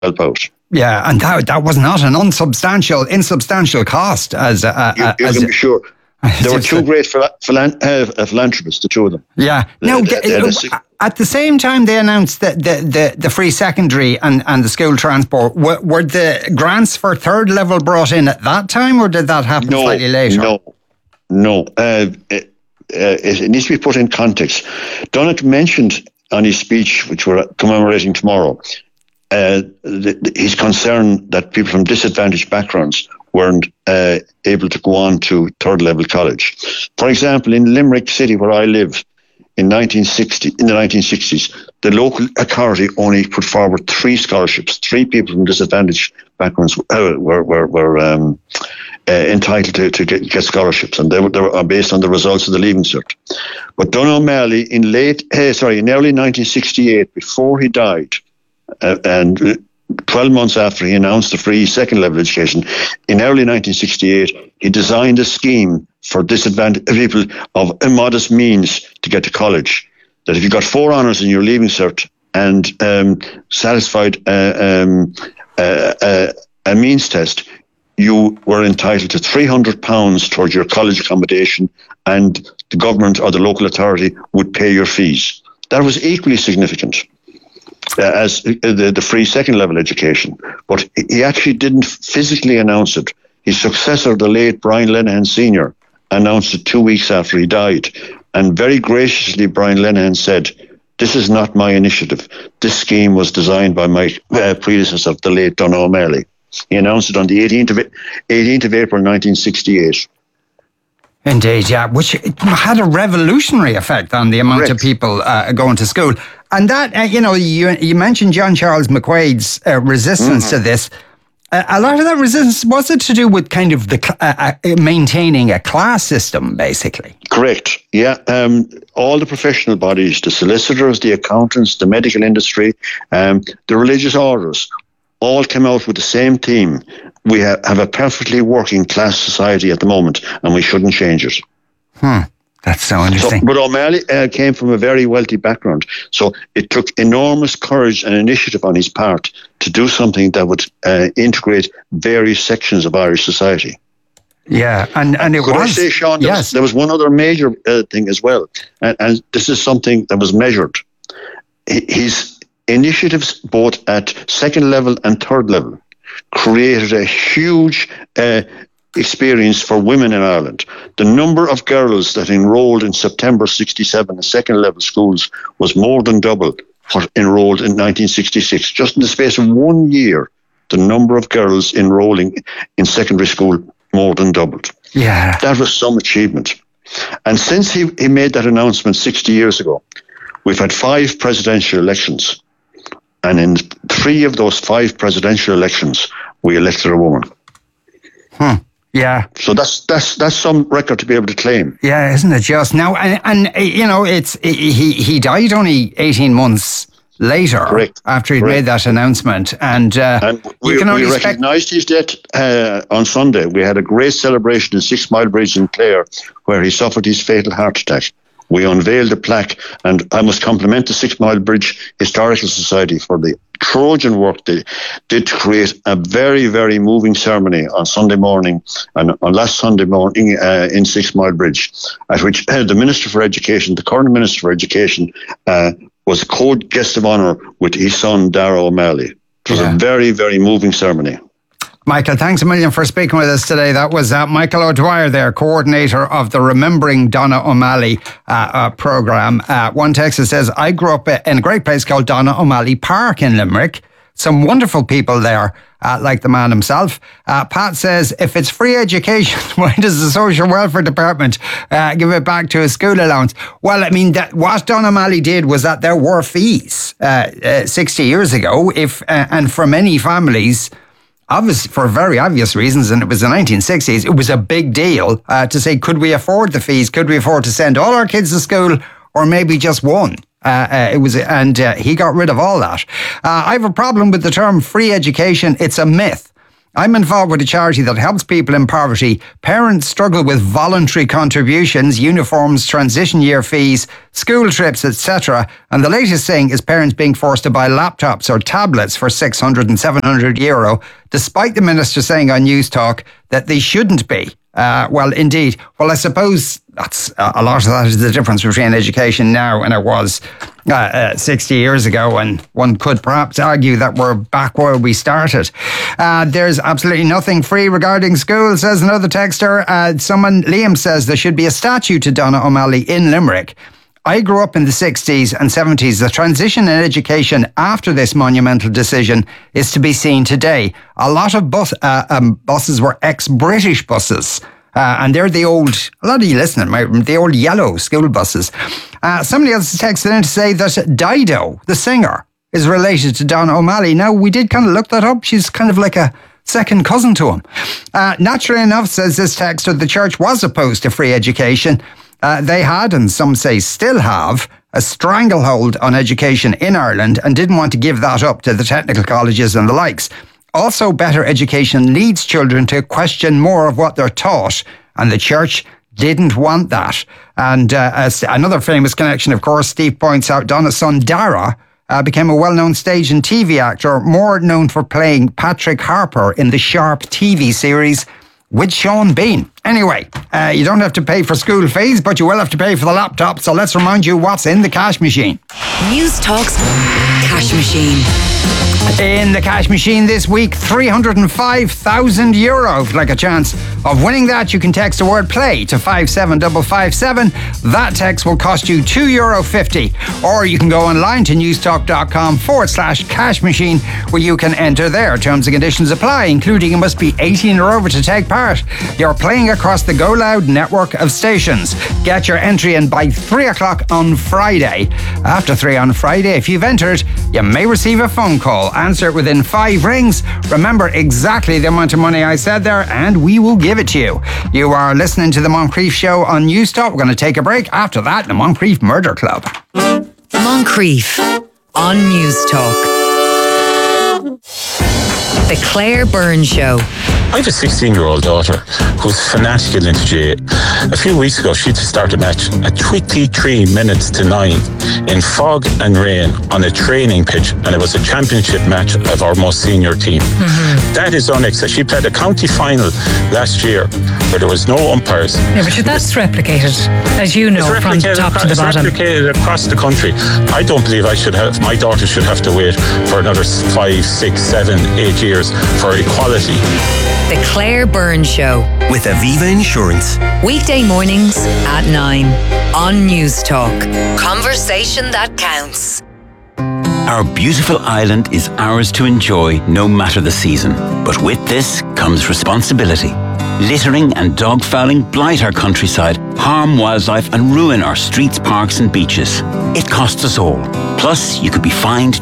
help out. Yeah, and that was not an insubstantial cost. As you can be sure. There were two great philanthropists, the two of them. Yeah. At the same time they announced the free secondary and the school transport, were the grants for third level brought in at that time, or did that happen slightly later? No. It needs to be put in context. Donnacht mentioned on his speech, which we're commemorating tomorrow, his concern that people from disadvantaged backgrounds weren't able to go on to third level college. For example, in Limerick City, where I live, in the 1960s, the local authority only put forward 3 scholarships. 3 people from disadvantaged backgrounds were entitled to get scholarships, and they were based on the results of the Leaving Cert. But Donogh O'Malley, in early 1968, before he died, and 12 months after he announced the free second level education, in early 1968, he designed a scheme for disadvantaged people of immodest means to get to college. That if you got 4 honours in your Leaving Cert and satisfied a means test, you were entitled to £300 towards your college accommodation, and the government or the local authority would pay your fees. That was equally significant as the free second level education. But he actually didn't physically announce it. His successor, the late Brian Lenihan Sr., announced it 2 weeks after he died. And very graciously, Brian Lenihan said, "This is not my initiative. This scheme was designed by my predecessor, the late Donogh O'Malley." He announced it on the 18th of April, 1968. Indeed, yeah, which had a revolutionary effect on the amount of people going to school. And that, you mentioned John Charles McQuaid's resistance to this. A lot of that resistance, was it to do with kind of the maintaining a class system, basically? Correct, yeah. All the professional bodies, the solicitors, the accountants, the medical industry, the religious orders, all came out with the same theme. We have a perfectly working class society at the moment, and we shouldn't change it. That's so interesting. But O'Malley came from a very wealthy background, so it took enormous courage and initiative on his part to do something that would integrate various sections of Irish society. Yeah, and it Could was. I say, Sean, yes. there was one other major thing as well, and this is something that was measured. His initiatives, both at second level and third level, created a huge experience for women in Ireland. The number of girls that enrolled in September 67 in second level schools was more than double what enrolled in 1966. Just in the space of 1 year, the number of girls enrolling in secondary school more than doubled. Yeah. That was some achievement. And since he made that announcement 60 years ago, we've had 5 presidential elections. And in 3 of those 5 presidential elections, we elected a woman. Yeah. So that's some record to be able to claim. Yeah, isn't it just? Now, and it's he died only 18 months later. Correct. After he'd made that announcement. And we recognised his death on Sunday. We had a great celebration in 6 Mile Bridge in Clare, where he suffered his fatal heart attack. We unveiled a plaque, and I must compliment the 6 Mile Bridge Historical Society for the Trojan work they did to create a very, very moving ceremony on Sunday morning, and on last Sunday morning in 6 Mile Bridge, at which the Minister for Education, the current Minister for Education, was co-guest of honour with his son, Dara O'Malley. It was a very, very moving ceremony. Michael, thanks a million for speaking with us today. That was Michael O'Dwyer there, coordinator of the Remembering Donogh O'Malley programme. One texter says, I grew up in a great place called Donogh O'Malley Park in Limerick. Some wonderful people there, like the man himself. Pat says, if it's free education, why does the Social Welfare Department give it back to a school allowance? Well, I mean, what Donogh O'Malley did was that there were fees 60 years ago, and for many families, for very obvious reasons, and it was the 1960s, it was a big deal to say, could we afford the fees? Could we afford to send all our kids to school, or maybe just one? He got rid of all that. I have a problem with the term free education. It's a myth. I'm involved with a charity that helps people in poverty. Parents struggle with voluntary contributions, uniforms, transition year fees, school trips, etc. And the latest thing is parents being forced to buy laptops or tablets for 600 and 700 euro, despite the minister saying on News Talk that they shouldn't be. Well, indeed. Well, I suppose that's a lot of that is the difference between education now and it was 60 years ago, and one could perhaps argue that we're back where we started. There's absolutely nothing free regarding school, says another texter. Liam says there should be a statue to Donna O'Malley in Limerick. I grew up in the 60s and 70s. The transition in education after this monumental decision is to be seen today. A lot of buses were ex-British buses. And they're the old, a lot of you listening, the old yellow school buses. Somebody else texted in to say that Dido, the singer, is related to Donna O'Malley. Now, we did kind of look that up. She's kind of like a second cousin to him. Naturally enough, says this texter, the church was opposed to free education. They had, and some say still have, a stranglehold on education in Ireland and didn't want to give that up to the technical colleges and the likes. Also, better education leads children to question more of what they're taught, and the church didn't want that. And another famous connection, of course, Steve points out, Donna's son Dara became a well-known stage and TV actor, more known for playing Patrick Harper in the Sharp TV series with Sean Bean. Anyway, you don't have to pay for school fees, but you will have to pay for the laptop. So let's remind you what's in the cash machine. News Talk's cash machine. In the cash machine this week, €305,000. If you'd like a chance of winning that, you can text the word play to 57557. That text will cost you €2.50. Or you can go online to newstalk.com/cash machine, where you can enter there. Terms and conditions apply, including you must be 18 or over to take part. You're playing across the Go Loud network of stations. Get your entry in by 3 o'clock on Friday. After 3 on Friday, if you've entered, you may receive a phone call. Answer it within 5 rings. Remember exactly the amount of money I said there, and we will give it to you. You are listening to The Moncrief Show on News Talk. We're going to take a break. After that, the Moncrief Murder Club. Moncrief on News Talk. The Claire Byrne Show. I have a 16-year-old daughter who's fanatical into GAA. A few weeks ago, she started a match at 23 minutes to 9 in fog and rain on a training pitch, and it was a championship match of our most senior team. Mm-hmm. That is unacceptable. She played a county final last year where there was no umpires. Yeah, but that's replicated, as you know, from top to the bottom. It's replicated across the country. I don't believe my daughter should have to wait for another 5, 6, 7, 8 years for equality. The Claire Byrne Show with Aviva Insurance. Weekday mornings at 9 on News Talk. Conversation that counts. Our beautiful island is ours to enjoy no matter the season. But with this comes responsibility. Littering and dog fouling blight our countryside, harm wildlife and ruin our streets, parks and beaches. It costs us all. Plus, you could be fined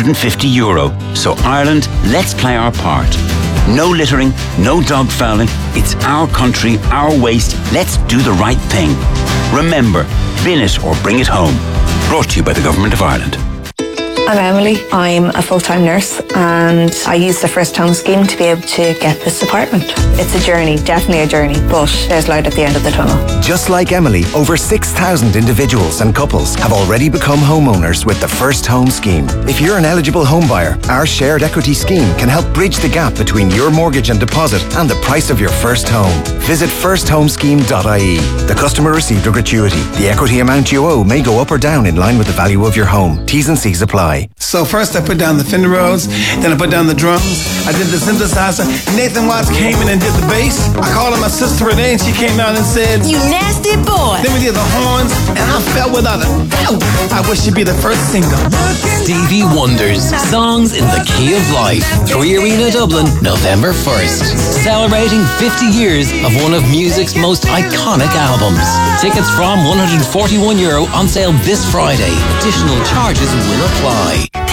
€250. So Ireland, let's play our part. No littering, no dog fouling. It's our country, our waste. Let's do the right thing. Remember, bin it or bring it home. Brought to you by the Government of Ireland. I'm Emily. I'm a full-time nurse and I use the First Home Scheme to be able to get this apartment. It's a journey, definitely a journey, but there's light at the end of the tunnel. Just like Emily, over 6,000 individuals and couples have already become homeowners with the First Home Scheme. If you're an eligible home buyer, our shared equity scheme can help bridge the gap between your mortgage and deposit and the price of your first home. Visit firsthomesscheme.ie. The customer received a gratuity. The equity amount you owe may go up or down in line with the value of your home. T's and C's apply. So first I put down the Fender Rhodes, then I put down the drums, I did the synthesizer, Nathan Watts came in and did the bass. I called her my sister Renee and she came out and said, "You nasty boy." Then we did the horns and I fell without it. I wish you'd be the first single. Stevie Wonder's Songs in the Key of Life. 3 Arena Dublin, November 1st. Celebrating 50 years of one of music's most iconic albums. Tickets from €141 on sale this Friday. Additional charges will apply.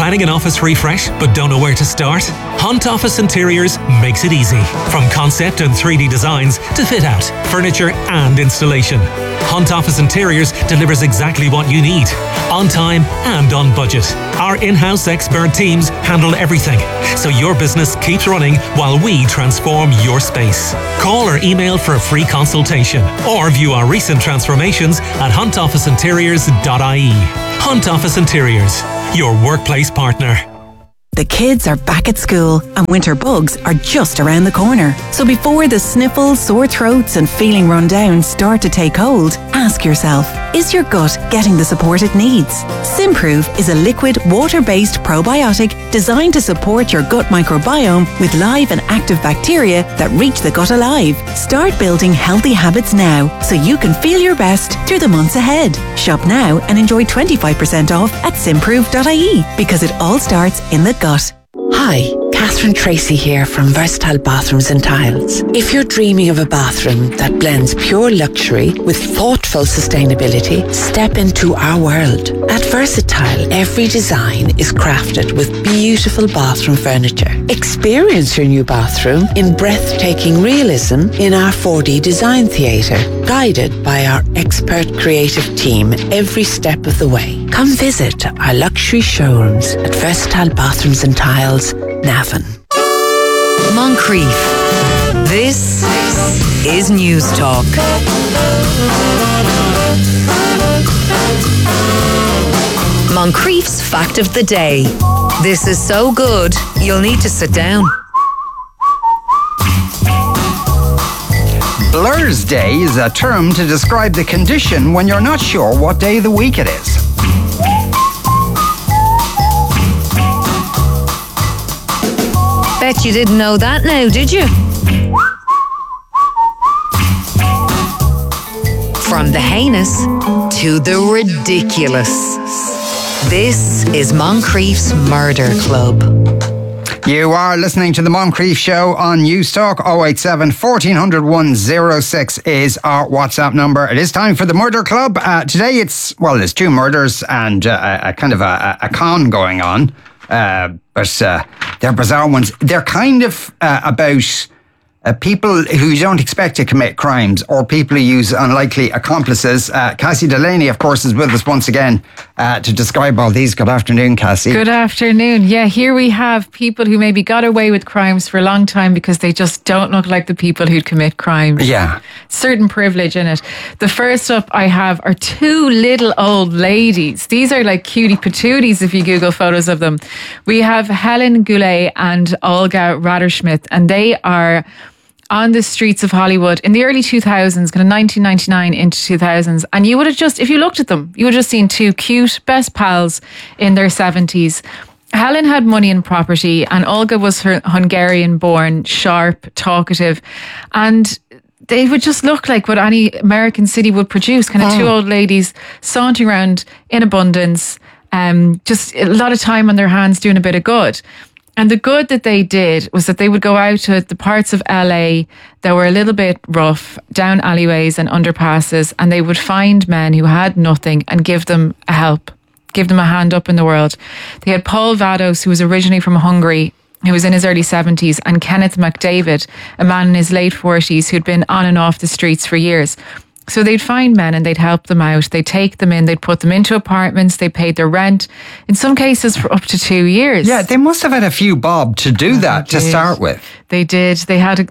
Planning an office refresh but don't know where to start? Hunt Office Interiors makes it easy. From concept and 3D designs to fit out, furniture and installation. Hunt Office Interiors delivers exactly what you need, on time and on budget. Our in-house expert teams handle everything, so your business keeps running while we transform your space. Call or email for a free consultation, or view our recent transformations at huntofficeinteriors.ie. Hunt Office Interiors, your workplace partner. The kids are back at school and winter bugs are just around the corner. So before the sniffles, sore throats and feeling run down start to take hold, ask yourself, is your gut getting the support it needs? Simprove is a liquid, water-based probiotic designed to support your gut microbiome with live and active bacteria that reach the gut alive. Start building healthy habits now so you can feel your best through the months ahead. Shop now and enjoy 25% off at simprove.ie because it all starts in the gut. Hi, Catherine Tracy here from Versatile Bathrooms and Tiles. If you're dreaming of a bathroom that blends pure luxury with thoughtful sustainability, step into our world. At Versatile, every design is crafted with beautiful bathroom furniture. Experience your new bathroom in breathtaking realism in our 4D design theatre, guided by our expert creative team every step of the way. Come visit our luxury showrooms at Versatile Bathrooms and Tiles, Navan. Moncrief. This is News Talk. Moncrief's fact of the day. This is so good, you'll need to sit down. Blur's Day is a term to describe the condition when you're not sure what day of the week it is. Bet you didn't know that now, did you? From the heinous to the ridiculous. This is Moncrief's Murder Club. You are listening to the Moncrief Show on News Talk. 087 1400 106 is our WhatsApp number. It is time for the Murder Club. Today there's two murders and a kind of a con going on. But they're bizarre ones. They're kind of about people who you don't expect to commit crimes or people who use unlikely accomplices. Cassie Delaney, of course, is with us once again to describe all these. Good afternoon, Cassie. Good afternoon. Yeah, here we have people who maybe got away with crimes for a long time because they just don't look like the people who'd commit crimes. Yeah. Certain privilege in it. The first up I have are two little old ladies. These are like cutie patooties if you Google photos of them. We have Helen Goulet and Olga Raderschmidt, and they are on the streets of Hollywood in the early 2000s, kind of 1999 into 2000s. And you would have just, if you looked at them, you would have just seen two cute best pals in their 70s. Helen had money and property, and Olga was her Hungarian-born, sharp, talkative, and they would just look like what any American city would produce. Kind of two old ladies sauntering around in abundance, just a lot of time on their hands doing a bit of good. And the good that they did was that they would go out to the parts of LA that were a little bit rough, down alleyways and underpasses, and they would find men who had nothing and give them a help, give them a hand up in the world. They had Paul Vados, who was originally from Hungary, who was in his early 70s, and Kenneth McDavid, a man in his late 40s who'd been on and off the streets for years. So they'd find men and they'd help them out. They'd take them in, they'd put them into apartments, they paid their rent, in some cases for up to 2 years. Yeah, they must have had a few bob to do that to start with. They did. Helen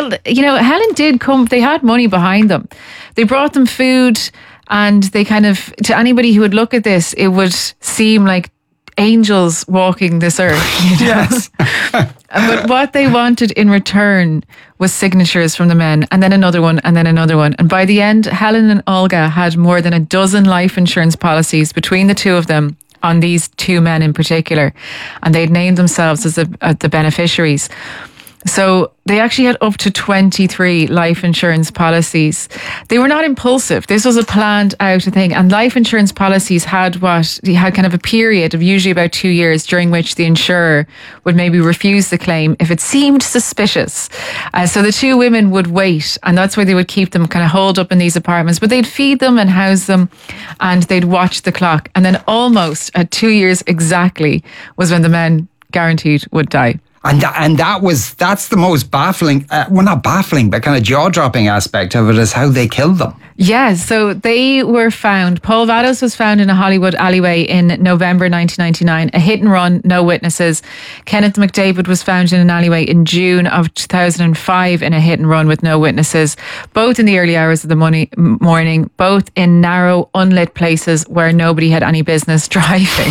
did come, they had money behind them. They brought them food, and they kind of, to anybody who would look at this, it would seem like angels walking this earth. You know? Yes. But what they wanted in return was signatures from the men, and then another one, and then another one. And by the end, Helen and Olga had more than a dozen life insurance policies between the two of them on these two men in particular. And they'd named themselves as the beneficiaries. So they actually had up to 23 life insurance policies. They were not impulsive. This was a planned out thing. And life insurance policies had kind of a period of usually about 2 years during which the insurer would maybe refuse the claim if it seemed suspicious. So the two women would wait, and that's why they would keep them kind of holed up in these apartments. But they'd feed them and house them, and they'd watch the clock. And then almost at 2 years exactly was when the men guaranteed would die. And that's the most baffling, well, not baffling, but kind of jaw-dropping aspect of it is how they killed them. Yeah, so they were found. Paul Vados was found in a Hollywood alleyway in November 1999, a hit and run, no witnesses. Kenneth McDavid was found in an alleyway in June of 2005 in a hit and run with no witnesses, both in the early hours of the morning, both in narrow, unlit places where nobody had any business driving.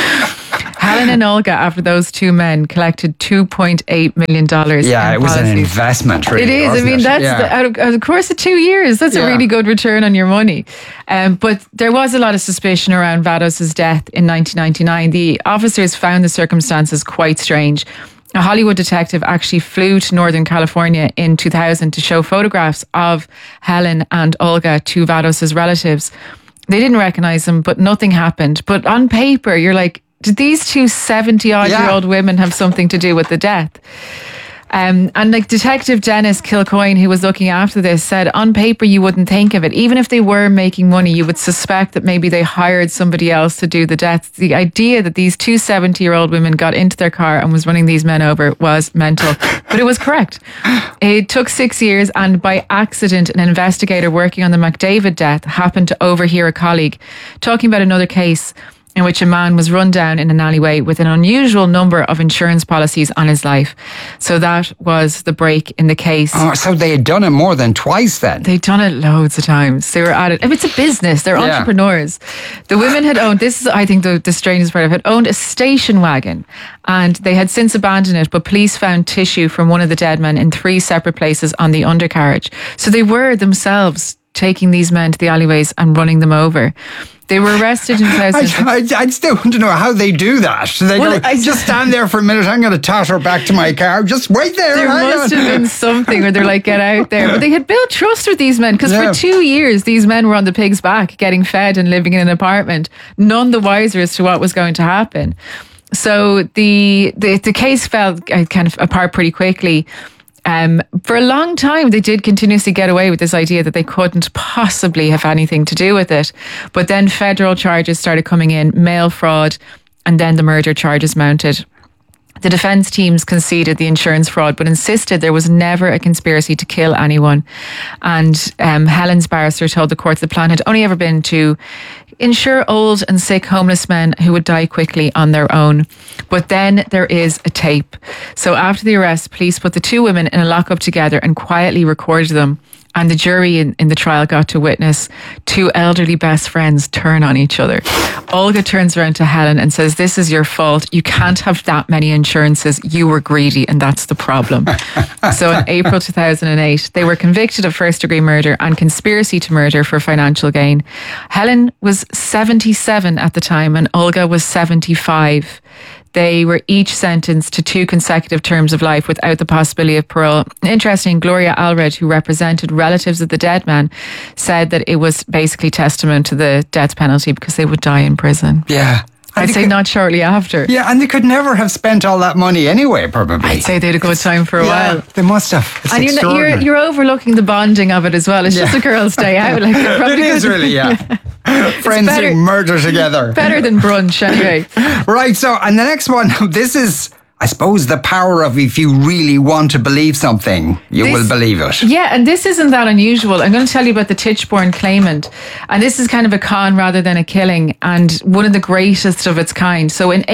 Helen and Olga, after those two men, collected $2.8 million. Yeah, it was an investment, really. It is. I mean, that's out of the course of 2 years. That's a really good return on your money. But there was a lot of suspicion around Vados' death in 1999. The officers found the circumstances quite strange. A Hollywood detective actually flew to Northern California in 2000 to show photographs of Helen and Olga to Vados' relatives. They didn't recognize them, but nothing happened. But on paper, you're like, did these two 70-odd-year-old women have something to do with the death? And like Detective Dennis Kilcoyne, who was looking after this, said on paper you wouldn't think of it. Even if they were making money, you would suspect that maybe they hired somebody else to do the deaths. The idea that these two 70-year-old women got into their car and was running these men over was mental. But it was correct. It took 6 years, and by accident, an investigator working on the McDavid death happened to overhear a colleague talking about another case in which a man was run down in an alleyway with an unusual number of insurance policies on his life. So that was the break in the case. Oh, so they had done it more than twice then? They'd done it loads of times. They were at it. It's a business. They're entrepreneurs. The women had owned, this is I think the strangest part of it, owned a station wagon, and they had since abandoned it, but police found tissue from one of the dead men in 3 separate places on the undercarriage. So they were themselves taking these men to the alleyways and running them over. They were arrested in 2006. I still want to know how they do that. So they just stand there for a minute. I'm going to totter back to my car. Just wait there. There must have been something where they're like, get out there. But they had built trust with these men because for 2 years, these men were on the pig's back, getting fed and living in an apartment, none the wiser as to what was going to happen. So the case fell kind of apart pretty quickly. For a long time, they did continuously get away with this idea that they couldn't possibly have anything to do with it. But then federal charges started coming in, mail fraud, and then the murder charges mounted. The defence teams conceded the insurance fraud, but insisted there was never a conspiracy to kill anyone. And Helen's barrister told the court the plan had only ever been to insure old and sick homeless men who would die quickly on their own. But then there is a tape. So after the arrest, police put the two women in a lockup together and quietly recorded them. And the jury in the trial got to witness two elderly best friends turn on each other. Olga turns around to Helen and says, "This is your fault. You can't have that many insurances. You were greedy, and that's the problem." So in April 2008, they were convicted of first-degree murder and conspiracy to murder for financial gain. Helen was 77 at the time, and Olga was 75. They were each sentenced to 2 consecutive terms of life without the possibility of parole. Interesting, Gloria Allred, who represented relatives of the dead man, said that it was basically testament to the death penalty because they would die in prison. Yeah. I'd say not shortly after. Yeah, and they could never have spent all that money anyway, probably. I'd say they had a good time for a while. They must have. It's and you're overlooking the bonding of it as well. It's just a girls' day out. Like it is really, friends who murder together. Better than brunch, anyway. Right, so, and the next one, this is, I suppose, the power of if you really want to believe something, you will believe it. Yeah, and this isn't that unusual. I'm going to tell you about the Tichborne claimant. And this is kind of a con rather than a killing, and one of the greatest of its kind. So in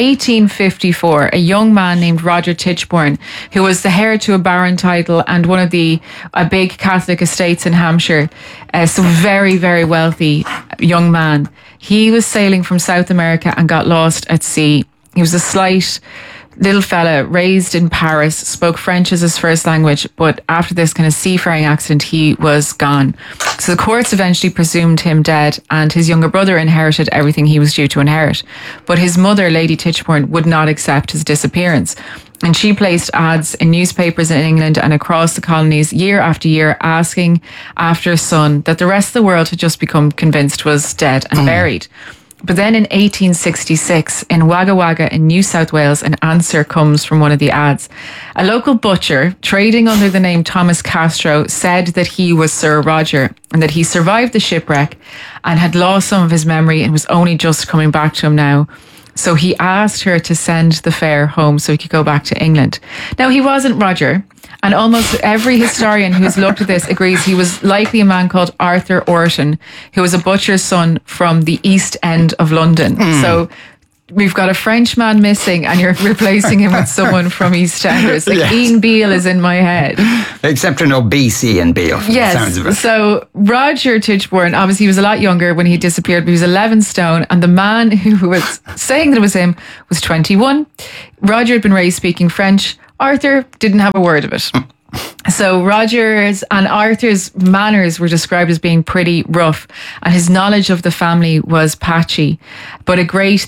1854, a young man named Roger Tichborne, who was the heir to a baron title and one of a big Catholic estates in Hampshire, so very, very wealthy young man, he was sailing from South America and got lost at sea. He was a slight little fella raised in Paris, spoke French as his first language, but after this kind of seafaring accident, he was gone. So the courts eventually presumed him dead, and his younger brother inherited everything he was due to inherit. But his mother, Lady Tichborne, would not accept his disappearance. And she placed ads in newspapers in England and across the colonies year after year, asking after a son that the rest of the world had just become convinced was dead and buried. But then in 1866, in Wagga Wagga in New South Wales, an answer comes from one of the ads. A local butcher, trading under the name Thomas Castro, said that he was Sir Roger and that he survived the shipwreck and had lost some of his memory and was only just coming back to him now. So he asked her to send the fare home so he could go back to England. Now, he wasn't Roger, and almost every historian who's looked at this agrees he was likely a man called Arthur Orton, who was a butcher's son from the East End of London. So we've got a French man missing and you're replacing him with someone from EastEnders. Like yes. Ian Beale is in my head. Except for no BC Ian Beale. Yes. Sounds of it. So Roger Tichborne, obviously he was a lot younger when he disappeared, but he was 11 stone. And the man who was saying that it was him was 21. Roger had been raised speaking French. Arthur didn't have a word of it. So Roger's and Arthur's manners were described as being pretty rough, and his knowledge of the family was patchy. But a great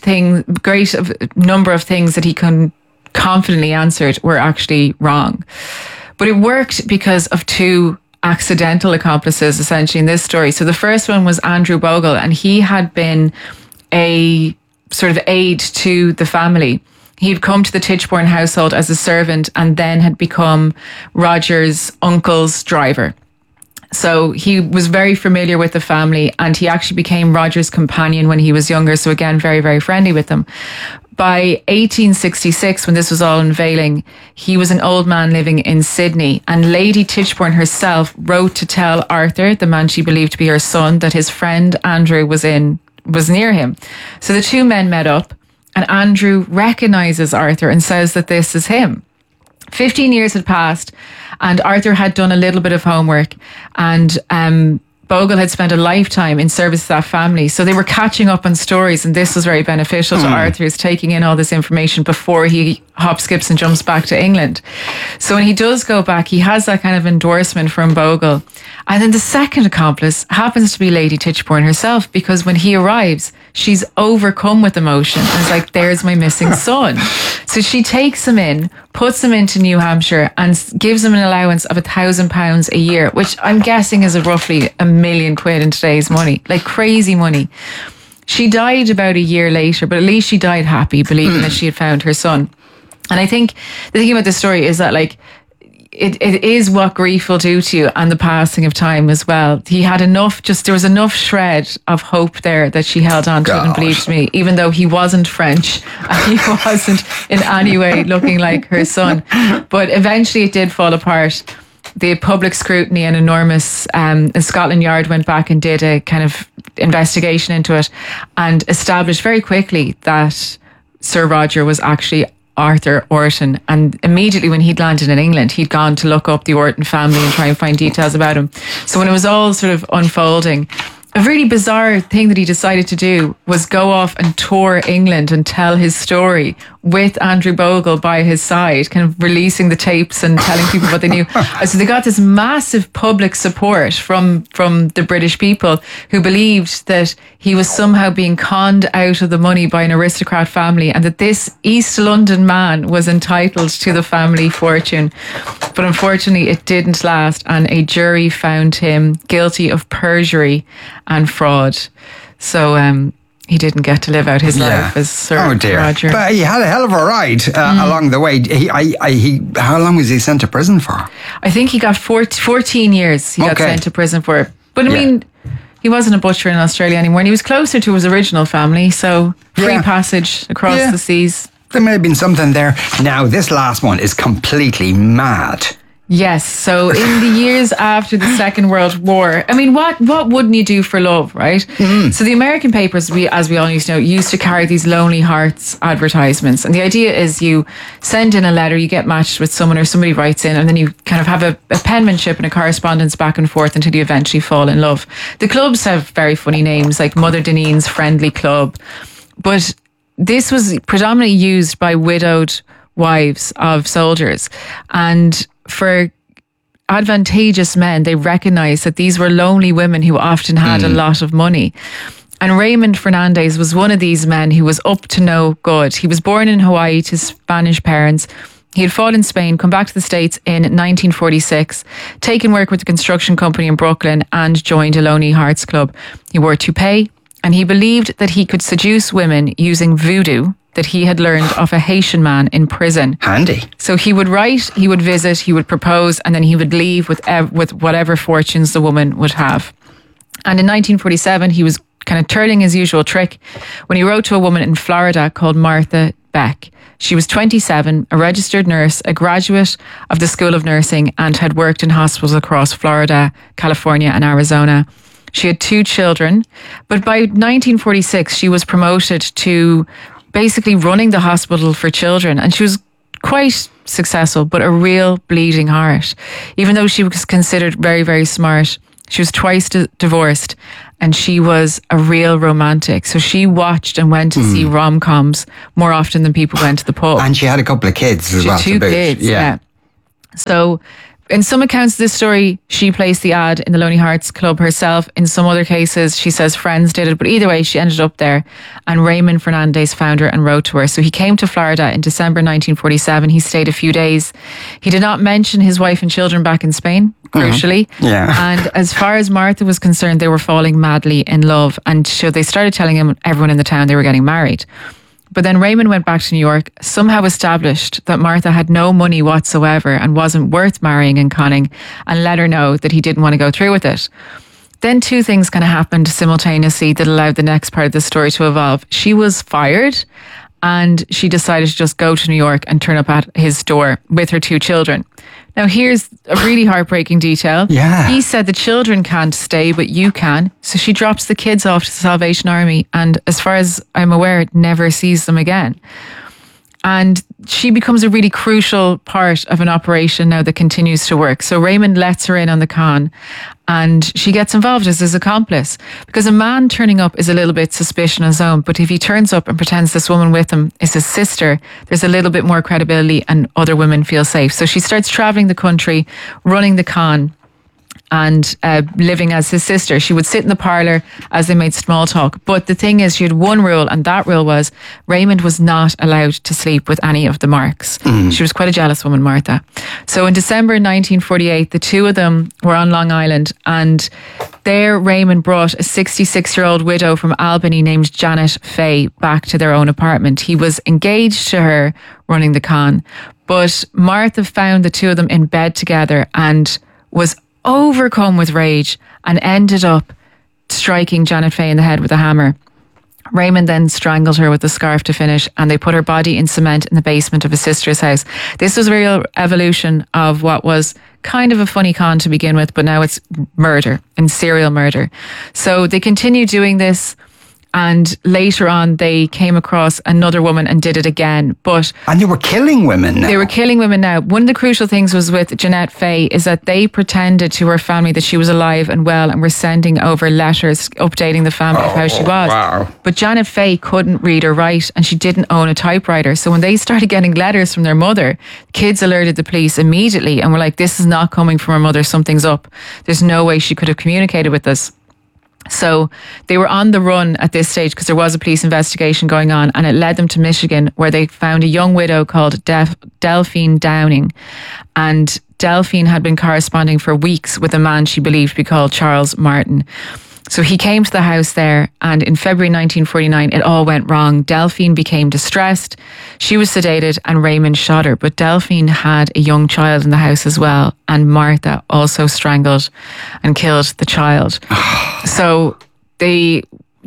number of things that he confidently answered were actually wrong. But it worked because of two accidental accomplices, essentially, in this story. So the first one was Andrew Bogle, and he had been a sort of aide to the family. He'd come to the Tichborne household as a servant and then had become Roger's uncle's driver. So he was very familiar with the family, and he actually became Roger's companion when he was younger. So again, very, very friendly with them. By 1866, when this was all unveiling, he was an old man living in Sydney, and Lady Tichborne herself wrote to tell Arthur, the man she believed to be her son, that his friend Andrew was near him. So the two men met up, and Andrew recognises Arthur and says that this is him. 15 years had passed, and Arthur had done a little bit of homework, and Bogle had spent a lifetime in service to that family. So they were catching up on stories, and this was very beneficial to Arthur, who's taking in all this information before he hops, skips and jumps back to England. So when he does go back, he has that kind of endorsement from Bogle. And then the second accomplice happens to be Lady Tichborne herself, because when he arrives, she's overcome with emotion and is like, there's my missing son. So she takes him in, puts him into New Hampshire, and gives him an allowance of £1,000 a year, which I'm guessing is roughly £1 million in today's money, like crazy money. She died about a year later, but at least she died happy, believing that she had found her son. And I think the thing about this story is that, like, it is what grief will do to you, and the passing of time as well. He had enough, there was enough shred of hope there that she held on to it and believed me, even though he wasn't French and he wasn't in any way looking like her son. But eventually it did fall apart. The public scrutiny and enormous, Scotland Yard went back and did a kind of investigation into it and established very quickly that Sir Roger was actually Arthur Orton. And immediately when he'd landed in England, he'd gone to look up the Orton family and try and find details about him. So when it was all sort of unfolding, a really bizarre thing that he decided to do was go off and tour England and tell his story with Andrew Bogle by his side, kind of releasing the tapes and telling people what they knew. So they got this massive public support from the British people, who believed that he was somehow being conned out of the money by an aristocrat family, and that this East London man was entitled to the family fortune. But unfortunately it didn't last, and a jury found him guilty of perjury and fraud. So he didn't get to live out his life as Sir Roger. But he had a hell of a ride along the way. How long was he sent to prison for? I think he got 14 years he got sent to prison for it. But I mean, he wasn't a butcher in Australia anymore, and he was closer to his original family, so free passage across the seas. There may have been something there. Now, this last one is completely mad. Yes. So in the years after the Second World War, I mean, what wouldn't you do for love, right? So the American papers, as we all used to know, used to carry these Lonely Hearts advertisements. And the idea is you send in a letter, you get matched with someone, or somebody writes in, and then you kind of have a penmanship and a correspondence back and forth until you eventually fall in love. The clubs have very funny names, like Mother Deneen's Friendly Club. But this was predominantly used by widowed wives of soldiers. And for advantageous men, they recognised that these were lonely women who often had a lot of money. And Raymond Fernandez was one of these men who was up to no good. He was born in Hawaii to Spanish parents. He had fought in Spain, come back to the States in 1946, taken work with a construction company in Brooklyn and joined a Lonely Hearts Club. He wore a toupee and he believed that he could seduce women using voodoo that he had learned of a Haitian man in prison. Handy. So he would write, he would visit, he would propose, and then he would leave with whatever fortunes the woman would have. And in 1947, he was kind of turning his usual trick when he wrote to a woman in Florida called Martha Beck. She was 27, a registered nurse, a graduate of the School of Nursing, and had worked in hospitals across Florida, California, and Arizona. She had 2 children, but by 1946, she was promoted to basically running the hospital for children, and she was quite successful, but a real bleeding heart. Even though she was considered very, very smart, she was twice divorced, and she was a real romantic. So she watched and went to see rom-coms more often than people went to the pub. And she had a couple of kids as well. 2 kids, yeah. So in some accounts of this story, she placed the ad in the Lonely Hearts Club herself. In some other cases, she says friends did it. But either way, she ended up there. And Raymond Fernandez found her and wrote to her. So he came to Florida in December 1947. He stayed a few days. He did not mention his wife and children back in Spain, crucially. Yeah. And as far as Martha was concerned, they were falling madly in love. And so they started telling everyone in the town they were getting married. But then Raymond went back to New York, somehow established that Martha had no money whatsoever and wasn't worth marrying and conning, and let her know that he didn't want to go through with it. Then 2 things kind of happened simultaneously that allowed the next part of the story to evolve. She was fired, and she decided to just go to New York and turn up at his door with her 2 children. Now, here's a really heartbreaking detail. Yeah. He said the children can't stay, but you can. So she drops the kids off to the Salvation Army, and as far as I'm aware, never sees them again. And she becomes a really crucial part of an operation now that continues to work. So Raymond lets her in on the con, and she gets involved as his accomplice, because a man turning up is a little bit suspicious on his own, but if he turns up and pretends this woman with him is his sister, there's a little bit more credibility and other women feel safe. So she starts traveling the country, running the con, and living as his sister. She would sit in the parlour as they made small talk. But the thing is, she had one rule, and that rule was Raymond was not allowed to sleep with any of the Marks. She was quite a jealous woman, Martha. So in December 1948, the 2 of them were on Long Island, and there Raymond brought a 66-year-old widow from Albany named Janet Fay back to their own apartment. He was engaged to her running the con, but Martha found the 2 of them in bed together and was overcome with rage and ended up striking Janet Fay in the head with a hammer. Raymond then strangled her with a scarf to finish, and they put her body in cement in the basement of his sister's house. This was a real evolution of what was kind of a funny con to begin with, but now it's murder and serial murder. So they continued doing this, and later on they came across another woman and did it again. And they were killing women now. They were killing women now. One of the crucial things was with Jeanette Fay is that they pretended to her family that she was alive and well, and were sending over letters updating the family of how she was. Wow. But Janet Fay couldn't read or write, and she didn't own a typewriter. So when they started getting letters from their mother, kids alerted the police immediately and were like, this is not coming from her mother, something's up. There's no way she could have communicated with us. So they were on the run at this stage because there was a police investigation going on, and it led them to Michigan, where they found a young widow called Delphine Downing. And Delphine had been corresponding for weeks with a man she believed to be called Charles Martin. So he came to the house there, and in February 1949, it all went wrong. Delphine became distressed. She was sedated, and Raymond shot her. But Delphine had a young child in the house as well, and Martha also strangled and killed the child. So the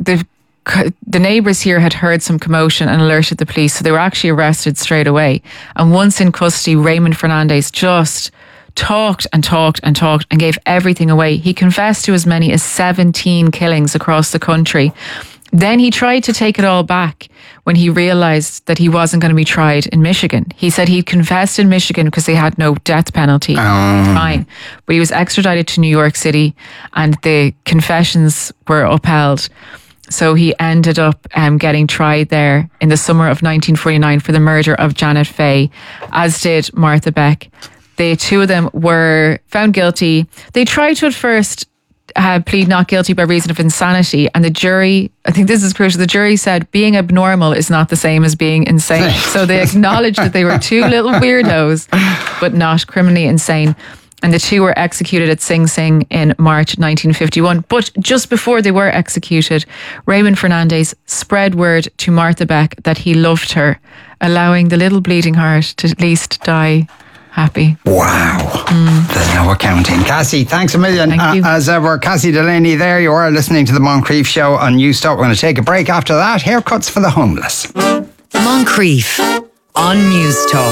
neighbours here had heard some commotion and alerted the police, so they were actually arrested straight away. And once in custody, Raymond Fernandez just talked and gave everything away. He confessed to as many as 17 killings across the country. Then he tried to take it all back when he realised that he wasn't going to be tried in Michigan. He said he'd confessed in Michigan because they had no death penalty at the time. But he was extradited to New York City, and the confessions were upheld. So he ended up getting tried there in the summer of 1949 for the murder of Janet Fay, as did Martha Beck. The 2 of them were found guilty. They tried to at first plead not guilty by reason of insanity. And the jury, I think this is crucial, the jury said being abnormal is not the same as being insane. So they acknowledged that they were two little weirdos, but not criminally insane. And the two were executed at Sing Sing in March 1951. But just before they were executed, Raymond Fernandez spread word to Martha Beck that he loved her, allowing the little bleeding heart to at least die happy. Wow. There's no accounting. Cassie, thanks a million. Thank you. As ever, Cassie Delaney there. You are listening to the Moncrief Show on News Talk. We're going to take a break after that. Haircuts for the homeless. Moncrief on News Talk.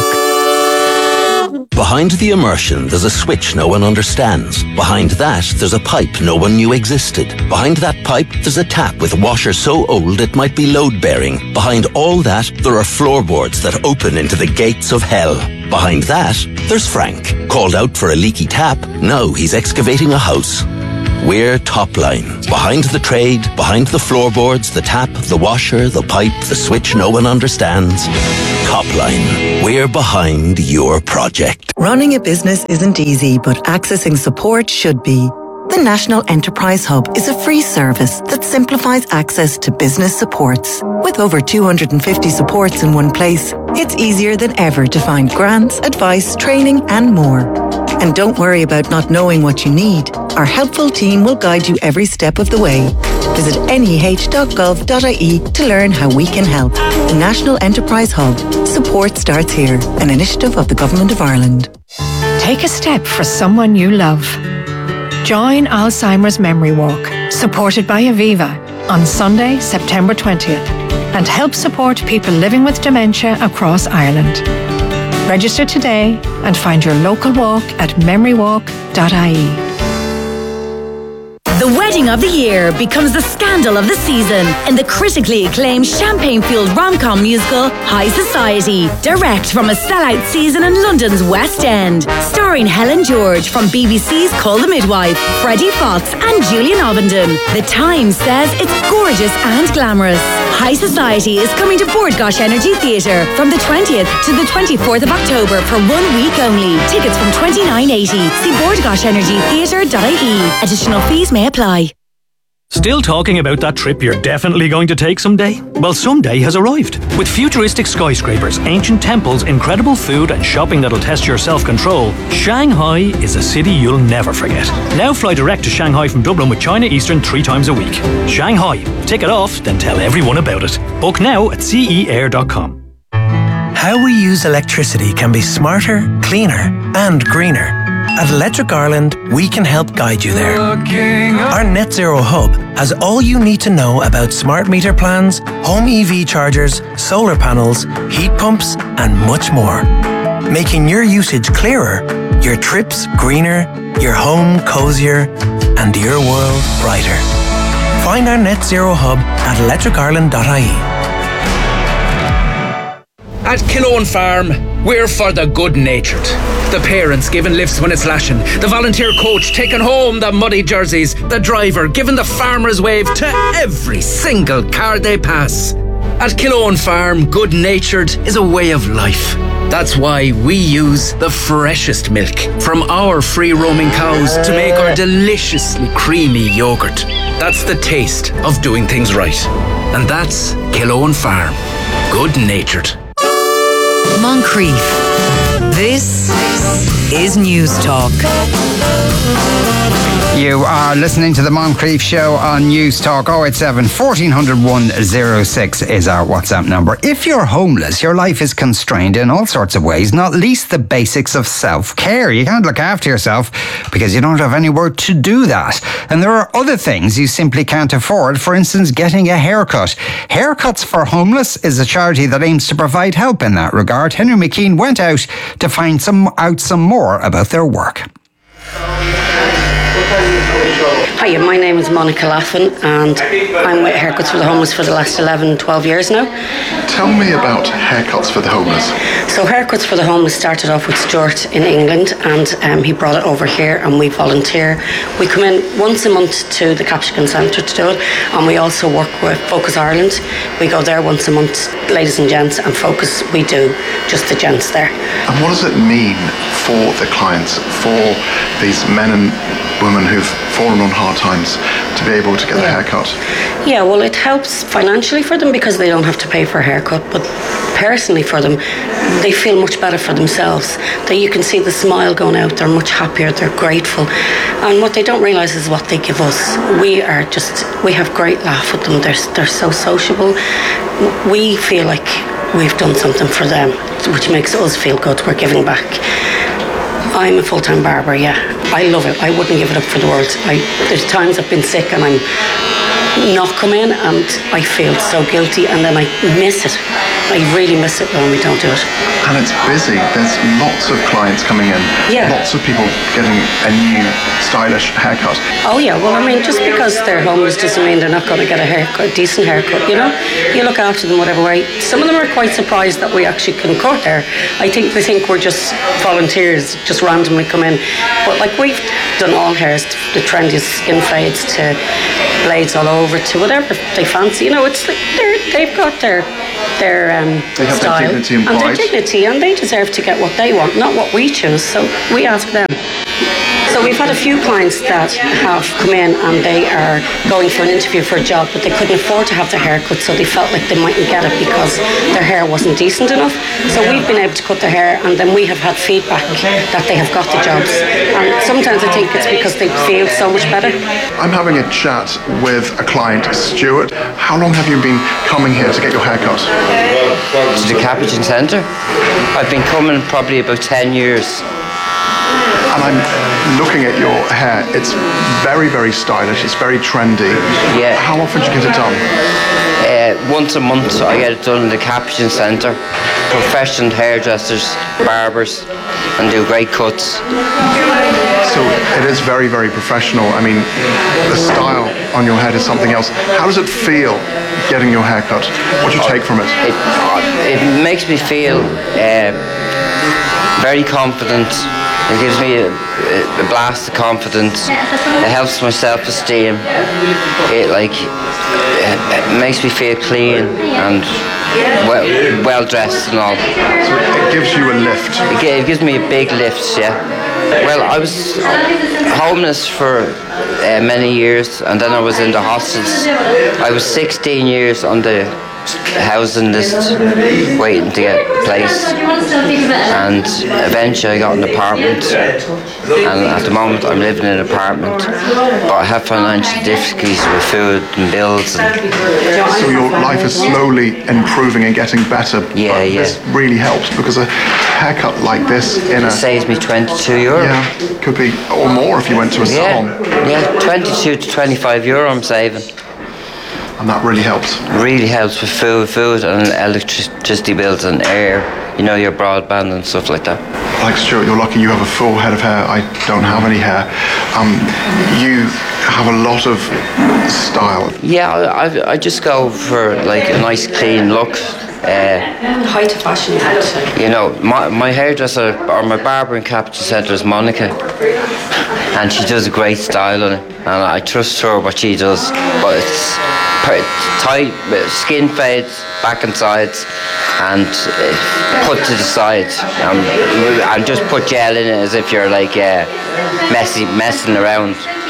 Behind the immersion, there's a switch no one understands. Behind that, there's a pipe no one knew existed. Behind that pipe, there's a tap with a washer so old it might be load-bearing. Behind all that, there are floorboards that open into the gates of hell. Behind that, there's Frank. Called out for a leaky tap, now he's excavating a house. We're Topline. Behind the trade, behind the floorboards, the tap, the washer, the pipe, the switch no one understands. Topline. We're behind your project. Running a business isn't easy, but accessing support should be. The National Enterprise Hub is a free service that simplifies access to business supports. With over 250 supports in one place, it's easier than ever to find grants, advice, training and more. And don't worry about not knowing what you need. Our helpful team will guide you every step of the way. Visit neh.gov.ie to learn how we can help. The National Enterprise Hub. Support starts here. An initiative of the Government of Ireland. Take a step for someone you love. Join Alzheimer's Memory Walk, supported by Aviva, on Sunday, September 20th, and help support people living with dementia across Ireland. Register today and find your local walk at memorywalk.ie. The wedding of the year becomes the scandal of the season in the critically acclaimed champagne-fueled rom-com musical High Society, direct from a sellout season in London's West End. Starring Helen George from BBC's Call the Midwife, Freddie Fox and Julian Ovenden. The Times says it's gorgeous and glamorous. High Society is coming to Bord Gáis Energy Theatre from the 20th to the 24th of October for 1 week only. Tickets from $29.80. See bordgaishenergytheatre.ie. Additional fees may apply. Still talking about that trip you're definitely going to take someday? Well, someday has arrived. With futuristic skyscrapers, ancient temples, incredible food and shopping that'll test your self-control, Shanghai is a city you'll never forget. Now fly direct to Shanghai from Dublin with China Eastern 3 times a week. Shanghai. Take it off, then tell everyone about it. Book now at ceair.com. How we use electricity can be smarter, cleaner and greener. At Electric Ireland, we can help guide you there. Our Net Zero Hub has all you need to know about smart meter plans, home EV chargers, solar panels, heat pumps, and much more. Making your usage clearer, your trips greener, your home cozier, and your world brighter. Find our Net Zero Hub at electricireland.ie. At Killowen Farm, we're for the good-natured. The parents giving lifts when it's lashing. The volunteer coach taking home the muddy jerseys. The driver giving the farmer's wave to every single car they pass. At Killowen Farm, good-natured is a way of life. That's why we use the freshest milk from our free-roaming cows to make our deliciously creamy yoghurt. That's the taste of doing things right. And that's Killowen Farm. Good-natured. Moncrief. This is News Talk. You are listening to the Moncrief Show on News Talk. 087 1400 106 is our WhatsApp number. If you're homeless, your life is constrained in all sorts of ways, not least the basics of self-care. You can't look after yourself because you don't have anywhere to do that. And there are other things you simply can't afford. For instance, getting a haircut. Haircuts for Homeless is a charity that aims to provide help in that regard. Henry McKean went out to find out some more about their work. Hi, my name is Monica Laughlin and I'm with Haircuts for the Homeless for the last 11-12 years now. Tell me about Haircuts for the Homeless. So Haircuts for the Homeless started off with Stuart in England and he brought it over here and we volunteer. We come in once a month to the Capsicum Centre to do it, and we also work with Focus Ireland. We go there once a month, ladies and gents, and Focus, we do just the gents there. And what does it mean for the clients, for these men and women who've fallen on hard times to be able to get their hair cut? Yeah, well, it helps financially for them because they don't have to pay for a haircut, but personally for them, they feel much better for themselves. That you can see the smile going out, they're much happier, they're grateful. And what they don't realise is what they give us. We have great laugh with them, they're so sociable. We feel like we've done something for them, which makes us feel good, we're giving back. I'm a full-time barber, yeah. I love it. I wouldn't give it up for the world. There's times I've been sick and I'm not come in and I feel so guilty and then I miss it. I really miss it when we don't do it. And it's busy. There's lots of clients coming in. Yeah. Lots of people getting a new stylish haircut. Oh yeah, well I mean just because they're homeless doesn't mean they're not going to get a decent haircut, you know? You look after them whatever way. Some of them are quite surprised that we actually can cut hair. I think they think we're just volunteers, just randomly come in. But like we've done all hairs, the trendiest skin fades to blades all over to whatever they fancy. You know, it's like they've got their they have style their dignity and their pride. dignity, and they deserve to get what they want, not what we choose. So we ask them. So we've had a few clients that have come in and they are going for an interview for a job, but they couldn't afford to have their hair cut, so they felt like they mightn't get it because their hair wasn't decent enough. So we've been able to cut their hair, and then we have had feedback that they have got the jobs. And sometimes I think it's because they feel so much better. I'm having a chat with a client, Stuart. How long have you been coming here to get your hair cut? To the Capuchin Centre. I've been coming probably about 10 years. And I'm looking at your hair. It's very, very stylish. It's very trendy. Yeah. How often do you get it done? Once a month I get it done in the Capuchin Centre. Professional hairdressers, barbers, and do great cuts. So it is very, very professional. I mean, the style on your head is something else. How does it feel getting your hair cut? What do you take from it? It makes me feel very confident. It gives me a blast of confidence. It helps my self-esteem. It makes me feel clean and well dressed and all. So it gives you a lift. It gives me a big lift, yeah. Well, I was homeless for many years, and then I was in the hostels. I was 16 years on the housing list, waiting to get a place, and eventually I got an apartment, and at the moment I'm living in an apartment, but I have financial difficulties with food and bills. So your life is slowly improving and getting better. Yeah. This really helps because a haircut like this it saves me €22. Yeah, could be or more if you went to a salon. Yeah, 22 to 25 euro I'm saving. And that really helps. Really helps with food and electricity bills and air, you know, your broadband and stuff like that. Like Stuart, you're lucky you have a full head of hair. I don't have any hair. You have a lot of style. Yeah, I just go for like a nice clean look. Height of fashion, you know, my hairdresser or my barber in Capuchin Centre is Monica, and she does a great style on it, and I trust her what she does. But it's tight, skin fades, back and sides, and put to the side, and just put gel in it as if you're like messing around.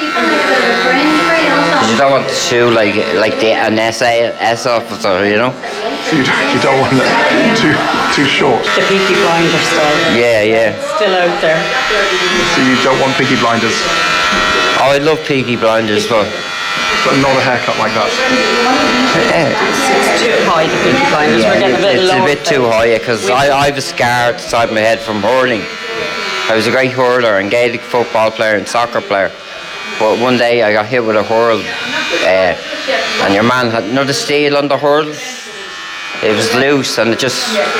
Because you don't want the shoe like an S officer, you know. You don't want it too short. The Peaky Blinders style. Yeah. Still out there. So you don't want Peaky Blinders? Oh, I love Peaky Blinders, but not a haircut like that. It's too high, the Peaky Blinders. We're getting a bit low. It's a bit too high, because I have a scar at the side of my head from hurling. I was a great hurler and Gaelic football player and soccer player. But one day I got hit with a hurl, and your man had another steel on the hurl. It was loose and it just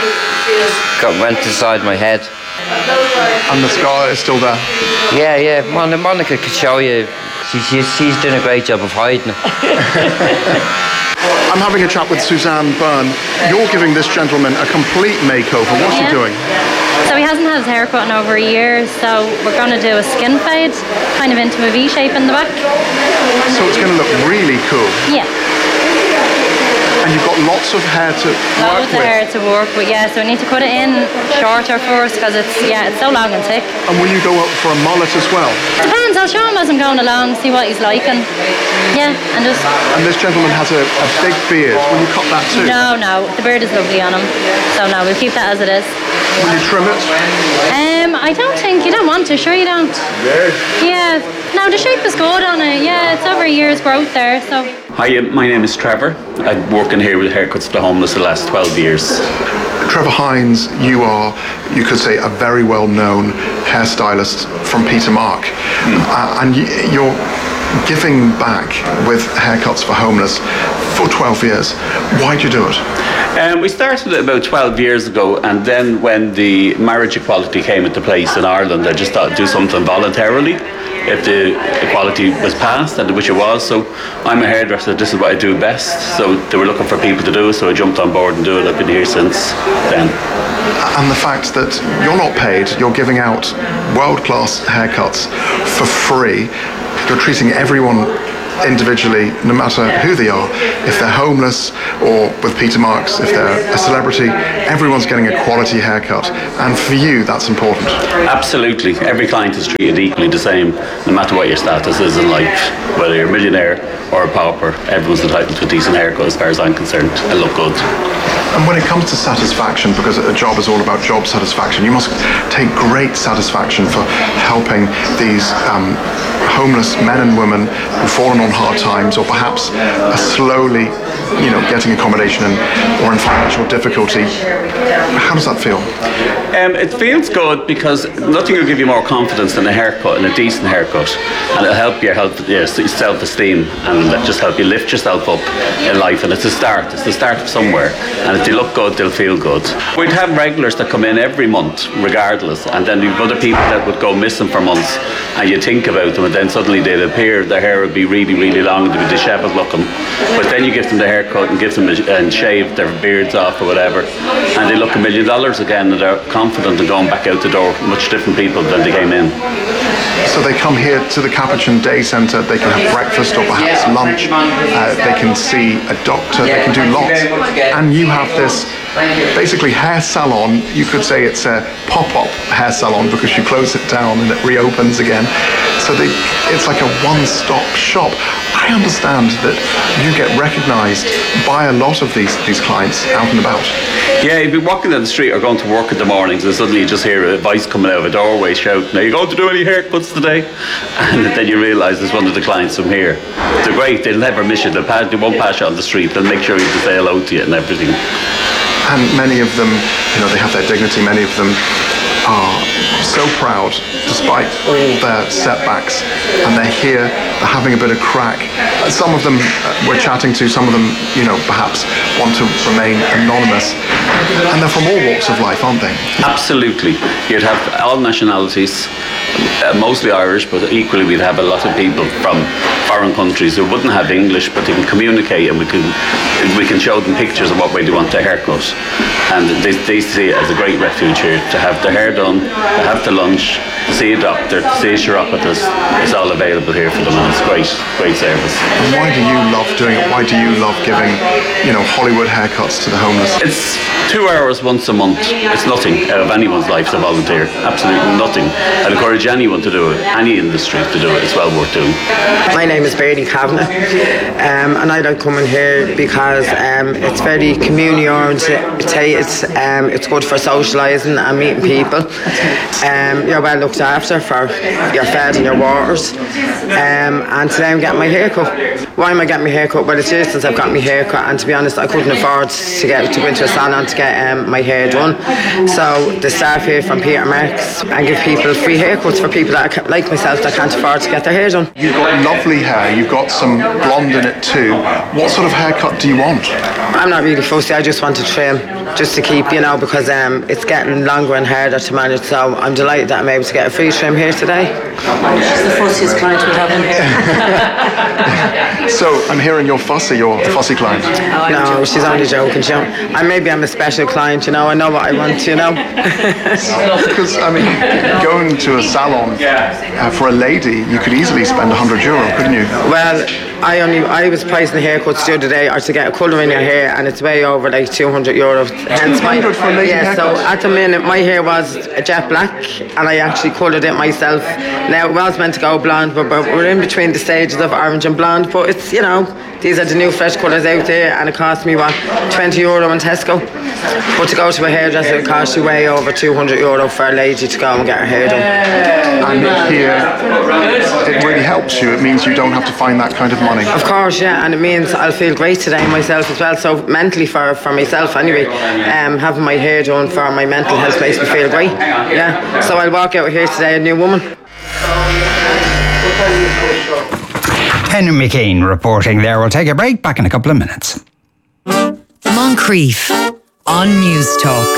went inside my head. And the scar is still there? Yeah. Monica could show you. She's doing a great job of hiding it. I'm having a chat with Suzanne Byrne. You're giving this gentleman a complete makeover. What's he doing? So he hasn't had his hair cut in over a year, so we're going to do a skin fade, kind of into a V shape in the back. So it's going to look really cool. Yeah. And you've got lots of hair to work Loads of with. hair to work with, yeah. So we need to cut it in shorter first because it's so long and thick. And will you go up for a mullet as well? Depends. I'll show him as I'm going along, see what he's liking. Yeah, and just. And this gentleman has a big beard. Will you cut that too? No, the beard is lovely on him. So no, we'll keep that as it is. Will you trim it? I don't think you don't want to. Sure, you don't. Yeah. No, the shape is good on it. Yeah, it's over a year's growth there. So. Hi, my name is Trevor. I've been working here with Haircuts for the Homeless the last 12 years. Trevor Hines, you are, you could say, a very well-known hairstylist from Petermark. And you're giving back with Haircuts for Homeless for 12 years. Why'd you do it? We started it about 12 years ago, and then when the marriage equality came into place in Ireland, I just thought I'd do something voluntarily if the equality was passed, and which it was. So I'm a hairdresser, this is what I do best. So they were looking for people to do it, so I jumped on board and do it. I've been here since then. And the fact that you're not paid, you're giving out world-class haircuts for free. You're treating everyone individually, no matter who they are. If they're homeless or with Petermarks, if they're a celebrity, everyone's getting a quality haircut. And for you, that's important. Absolutely. Every client is treated equally the same, no matter what your status is in life. Whether you're a millionaire or a pauper, everyone's entitled to a decent haircut as far as I'm concerned, and look good. And when it comes to satisfaction, because a job is all about job satisfaction, you must take great satisfaction for helping these homeless men and women who've fallen on hard times, or perhaps are slowly, getting accommodation or in financial difficulty. How does that feel? It feels good because nothing will give you more confidence than a haircut, and a decent haircut, and it'll help your self-esteem and just help you lift yourself up in life. And it's the start of somewhere, and if they look good, they'll feel good. We'd have regulars that come in every month regardless, and then you've other people that would go missing for months, and you think about them, and then suddenly they'd appear, their hair would be really, really long, they'd be dishevelled looking, but then you give them the haircut and give them and shave their beards off or whatever, and they look $1 million again, and they're confident of going back out the door, much different people than they came in. So they come here to the Capuchin Day Centre, they can have breakfast or perhaps lunch, they can see a doctor, they can do lots. And you have this basically hair salon. You could say it's a pop-up hair salon because you close it down and it reopens again. So it's like a one-stop shop. I understand that you get recognised by a lot of these clients out and about. Yeah, you'd be walking down the street or going to work in the mornings, and suddenly you just hear a voice coming out of a doorway shouting, "Are you going to do any haircuts today?" And then you realise it's one of the clients from here. They're great, they'll never miss you, they won't pass you on the street, they'll make sure you can say hello to you and everything. And many of them, they have their dignity, many of them are so proud despite all their setbacks, and they're here, they're having a bit of crack. Some of them we're chatting to, some of them perhaps want to remain anonymous, and they're from all walks of life, aren't they? Absolutely. You'd have all nationalities, mostly Irish, but equally we'd have a lot of people from foreign countries who wouldn't have English, but they can communicate, and we can show them pictures of what way they want their haircut, and they see it as a great refuge here to have their hair done, to have the lunch, to see a doctor, to see a chiropodist. It's all available here for them, and it's great service. And why do you love doing it? Why do you love giving Hollywood haircuts to the homeless? It's 2 hours once a month. It's nothing out of anyone's life to volunteer. Absolutely nothing. I'd encourage anyone to do it, any industry to do it. It's well worth doing. My name is Bertie Kavanagh, and I like coming here because it's very community oriented. It's good for socialising and meeting people. You're well looked after for your fed and your waters. And today I'm getting my haircut. Why am I getting my haircut? Well, it's years since I've got my haircut, and to be honest, I couldn't afford to go into a salon to get my hair done. So the staff here from Petermarks and give people free haircuts for people that like myself that can't afford to get their hair done. You've got lovely hair, you've got some blonde in it too. What sort of haircut do you want? I'm not really fussy, I just want to trim, just to keep, because it's getting longer and harder to manage, so I'm delighted that I'm able to get a free trim here today. She's the fussiest client we have in here. So I'm hearing you're fussy, you're a fussy client. No, she's only joking. Maybe I'm a special client, I know what I want, Because, going to a salon for a lady, you could easily spend €100, couldn't you? Well, I was pricing haircuts the other day, or to get a colour in your hair, and it's way over like €200. Hence my so at the minute my hair was a jet black, and I actually coloured it myself. Now it was meant to go blonde, but we're in between the stages of orange and blonde. But it's, you know, these are the new fresh colours out there, and it cost me what, €20 in Tesco. But to go to a hairdresser, it costs you way over €200 for a lady to go and get her hair done. And here, it really helps you. It means you don't have to find that kind of money. Of course, yeah, and it means I'll feel great today myself as well. So mentally, for myself anyway, having my hair done for my mental health makes me feel great. Yeah, so I'll walk out here today a new woman. Henry McKean reporting there. We'll take a break. Back in a couple of minutes. Moncrief on News Talk.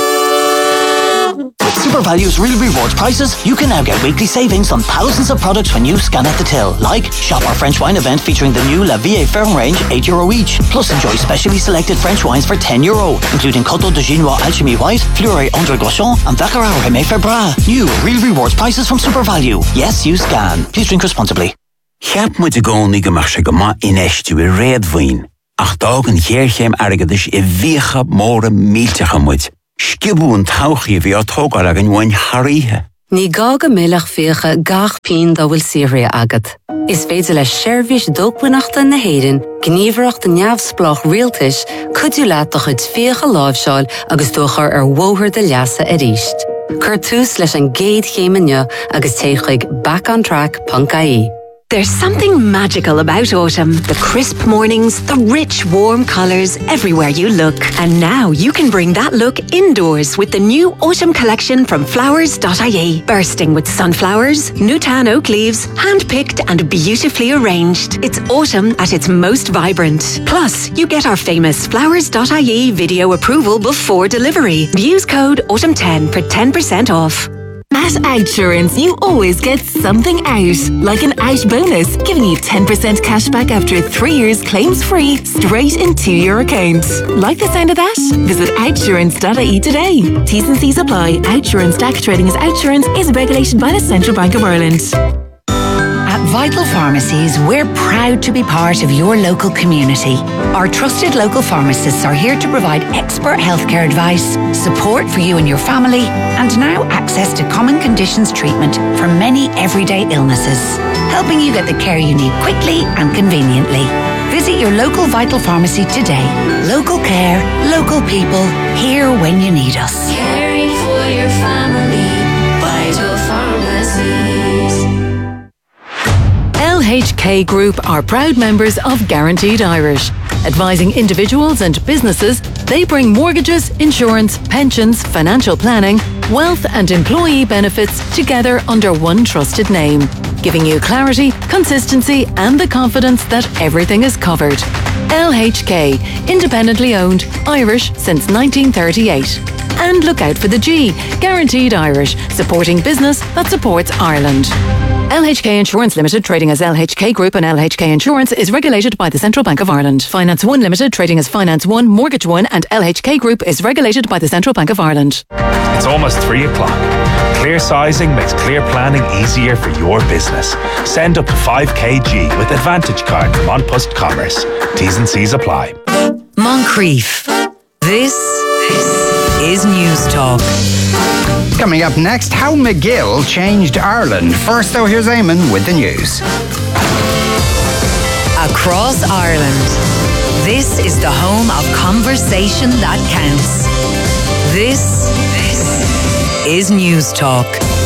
With SuperValue's real rewards prices, you can now get weekly savings on thousands of products when you scan at the till. Like, shop our French wine event featuring the new La Vie Ferme range, €8 each. Plus enjoy specially selected French wines for €10, including Coteau de Ginois Alchimie White, Fleury André Gauchon, and Baccarat Rémy Ferbra. New real rewards prices from SuperValue. Yes, you scan. Please drink responsibly. Cheap moet goni gemach se gama in estu we red wine. Ach dagen geerchem ergedish e vicha more meeltige moet. Skiboen tauchie via togalagen wan harihe. Ní gaga milach ficha gach pin da wil Syria agat. Is féidir le sérvis dógwinachta na héirin, gníomhreacht a neamhsplach rialtais, cuidiú leat a chud ficha lábhseáil agus dóchar wóthar de leasa a ríist. Cur tús leis an géad chéimeanne agus téigh backontrack.ie. There's something magical about autumn. The crisp mornings, the rich, warm colours everywhere you look. And now you can bring that look indoors with the new autumn collection from flowers.ie. Bursting with sunflowers, Newtown oak leaves, hand-picked and beautifully arranged. It's autumn at its most vibrant. Plus, you get our famous flowers.ie video approval before delivery. Use code AUTUMN10 for 10% off. At Outsurance, you always get something out, like an out bonus, giving you 10% cash back after 3 years claims-free, straight into your account. Like the sound of that? Visit outsurance.ie today. T's and C's apply. Outsurance DAC trading as Outsurance is regulated by the Central Bank of Ireland. At Vital Pharmacies, we're proud to be part of your local community. Our trusted local pharmacists are here to provide expert healthcare advice, support for you and your family, and now access to common conditions treatment for many everyday illnesses, helping you get the care you need quickly and conveniently. Visit your local Vital Pharmacy today. Local care, local people, here when you need us. Caring for your family, Vital Pharmacies. LHK Group are proud members of Guaranteed Irish. Advising individuals and businesses, they bring mortgages, insurance, pensions, financial planning, wealth and employee benefits together under one trusted name, giving you clarity, consistency and the confidence that everything is covered. LHK, independently owned, Irish since 1938. And look out for the G, Guaranteed Irish, supporting business that supports Ireland. LHK Insurance Limited, trading as LHK Group and LHK Insurance, is regulated by the Central Bank of Ireland. Finance One Limited, trading as Finance One, Mortgage One, and LHK Group is regulated by the Central Bank of Ireland. It's almost 3 o'clock. Clear sizing makes clear planning easier for your business. Send up to 5 kg with Advantage Card from An Post Commerce. T's and C's apply. Moncrief. This is News Talk. Coming up next, how McGill changed Ireland. First, though, here's Eamon with the news. Across Ireland, this is the home of conversation that counts. This is News Talk.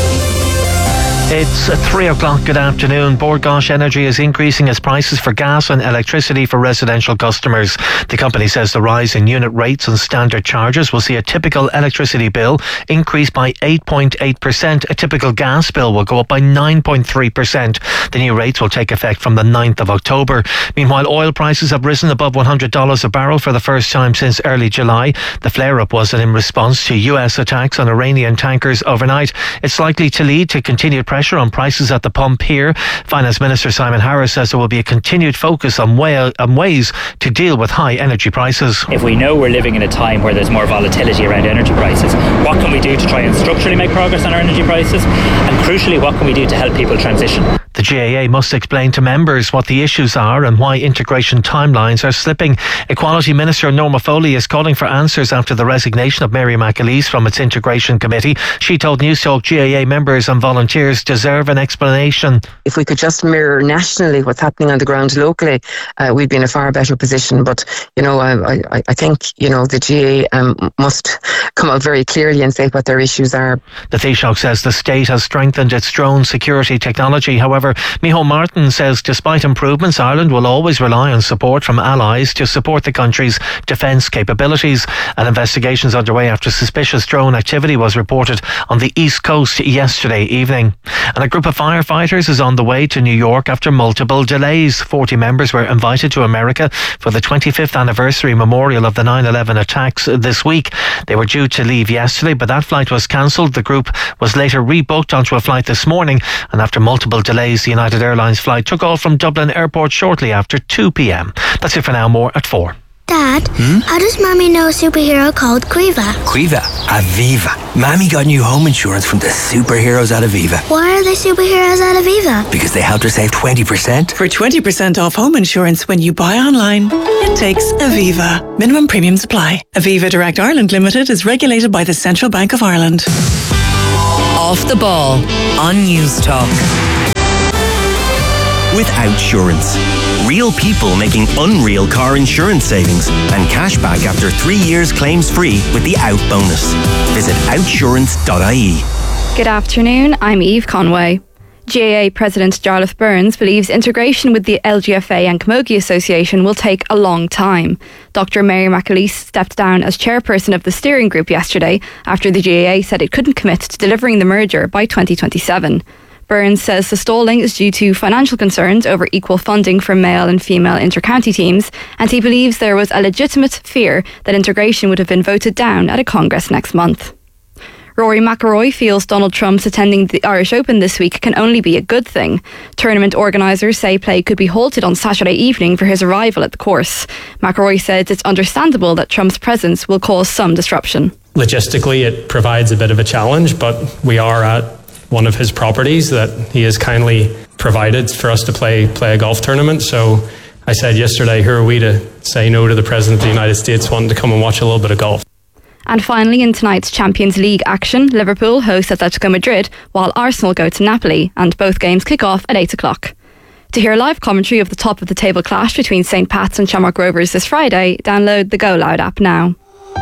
It's 3 o'clock. Good afternoon. Bord Gáis Energy is increasing its prices for gas and electricity for residential customers. The company says the rise in unit rates and standard charges will see a typical electricity bill increase by 8.8%. A typical gas bill will go up by 9.3%. The new rates will take effect from the 9th of October. Meanwhile, oil prices have risen above $100 a barrel for the first time since early July. The flare-up was in response to US attacks on Iranian tankers overnight. It's likely to lead to continued pressure on prices at the pump here. Finance Minister Simon Harris says there will be a continued focus on ways to deal with high energy prices. If we know we're living in a time where there's more volatility around energy prices, what can we do to try and structurally make progress on our energy prices? And crucially, what can we do to help people transition? The GAA must explain to members what the issues are and why integration timelines are slipping. Equality Minister Norma Foley is calling for answers after the resignation of Mary McAleese from its integration committee. She told Newstalk GAA members and volunteers deserve an explanation. If we could just mirror nationally what's happening on the ground locally, we'd be in a far better position. But, I think, the GAA must come out very clearly and say what their issues are. The Taoiseach says the state has strengthened its drone security technology. However, Micheál Martin says despite improvements, Ireland will always rely on support from allies to support the country's defence capabilities. An investigation is underway after suspicious drone activity was reported on the East Coast yesterday evening. And a group of firefighters is on the way to New York after multiple delays. 40 members were invited to America for the 25th anniversary memorial of the 9/11 attacks this week. They were due to leave yesterday, but that flight was cancelled. The group was later rebooked onto a flight this morning, and after multiple delays, the United Airlines flight took off from Dublin Airport shortly after 2 p.m. That's it for now. More at 4. Dad, how does Mommy know a superhero called Quiva? Quiva? Aviva. Mommy got new home insurance from the superheroes at Aviva. Why are the superheroes at Aviva? Because they helped her save 20%. For 20% off home insurance when you buy online, it takes Aviva. Minimum premiums apply. Aviva Direct Ireland Limited is regulated by the Central Bank of Ireland. Off the Ball on Newstalk. With Outsurance. Real people making unreal car insurance savings and cashback after 3 years claims free with the Out bonus. Visit outsurance.ie. Good afternoon, I'm Eve Conway. GAA President Jarlath Burns believes integration with the LGFA and Camogie Association will take a long time. Dr. Mary McAleese stepped down as chairperson of the steering group yesterday after the GAA said it couldn't commit to delivering the merger by 2027. Burns says the stalling is due to financial concerns over equal funding for male and female inter-county teams, and he believes there was a legitimate fear that integration would have been voted down at a Congress next month. Rory McIlroy feels Donald Trump's attending the Irish Open this week can only be a good thing. Tournament organisers say play could be halted on Saturday evening for his arrival at the course. McIlroy says it's understandable that Trump's presence will cause some disruption. Logistically, it provides a bit of a challenge, but we are at one of his properties that he has kindly provided for us to play a golf tournament. So I said yesterday, who are we to say no to the President of the United States wanting to come and watch a little bit of golf? And finally, in tonight's Champions League action, Liverpool host Atletico Madrid, while Arsenal go to Napoli, and both games kick off at 8 o'clock. To hear live commentary of the top of the table clash between St Pat's and Shamrock Rovers this Friday, download the Go Loud app now.